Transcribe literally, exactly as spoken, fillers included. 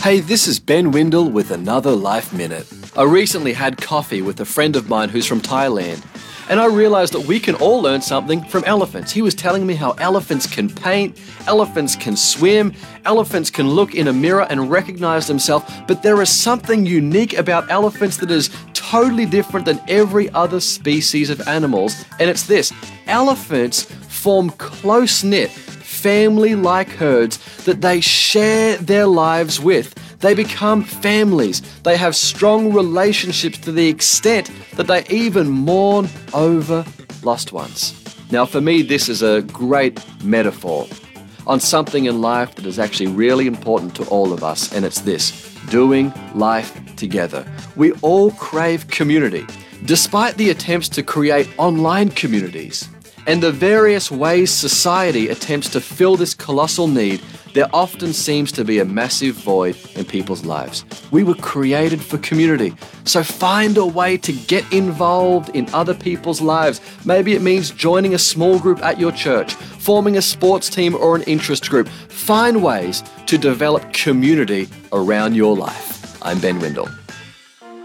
Hey, this is Ben Windle with another Life Minute. I recently had coffee with a friend of mine who's from Thailand, and I realized that we can all learn something from elephants. He was telling me how elephants can paint, elephants can swim, elephants can look in a mirror and recognize themselves, but there is something unique about elephants that is totally different than every other species of animals, and it's this: elephants form close-knit, family-like herds that they share their lives with. They become families. They have strong relationships to the extent that they even mourn over lost ones. Now, for me, this is a great metaphor on something in life that is actually really important to all of us, and it's this: doing life together. We all crave community, despite the attempts to create online communities and the various ways society attempts to fill this colossal need. There often seems to be a massive void in people's lives. We were created for community, so find a way to get involved in other people's lives. Maybe it means joining a small group at your church, forming a sports team or an interest group. Find ways to develop community around your life. I'm Ben Windle.